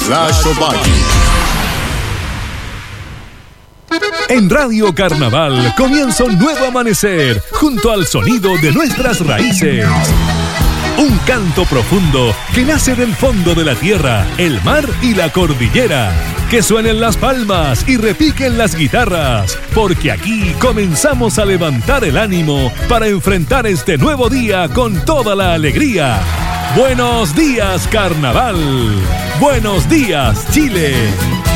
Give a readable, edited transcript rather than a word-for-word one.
youtube.com/Ovalle. En Radio Carnaval comienza un nuevo amanecer junto al sonido de nuestras raíces. Un canto profundo que nace del fondo de la tierra, el mar y la cordillera. Que suenen las palmas y repiquen las guitarras, porque aquí comenzamos a levantar el ánimo para enfrentar este nuevo día con toda la alegría. ¡Buenos días, Carnaval! ¡Buenos días, Chile!